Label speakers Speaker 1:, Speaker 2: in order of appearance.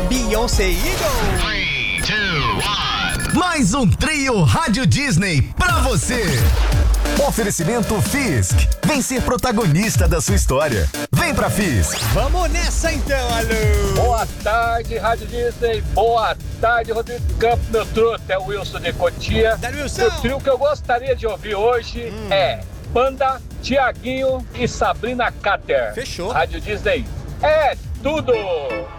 Speaker 1: Beyoncé e Eagle.
Speaker 2: 3, 2, 1. Mais um trio Rádio Disney pra você. Oferecimento Fisk. Vem ser protagonista da sua história. Vem pra Fisk.
Speaker 1: Vamos nessa então, alô.
Speaker 3: Boa tarde, Rádio Disney. Boa tarde, Rodrigo Campos, meu truto. É o Wilson de Cotia.
Speaker 1: Dá-lhe, Wilson.
Speaker 3: O trio que eu gostaria de ouvir hoje é Panda, Tiaguinho e Sabrina Carter.
Speaker 1: Fechou.
Speaker 3: Rádio Disney é tudo.